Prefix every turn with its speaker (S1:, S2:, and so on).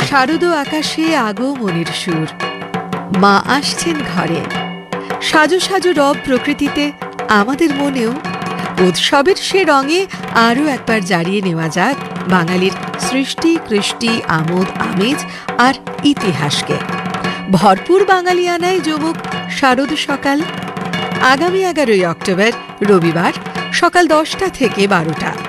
S1: শারদ আকাশে আগমনের সুর, মা আসছেন ঘরে। সাজো সাজো রব প্রকৃতিতে, আমাদের মনেও উৎসবের সে রঙে আরও একবার জারিয়ে নেওয়া যাক বাঙালির সৃষ্টি কৃষ্টি আমোদ আমেজ আর ইতিহাসকে। ভরপুর বাঙালিয়ানায় জমুক শারদ সকাল। আগামী 11ই অক্টোবর রবিবার সকাল 10টা থেকে 12টা।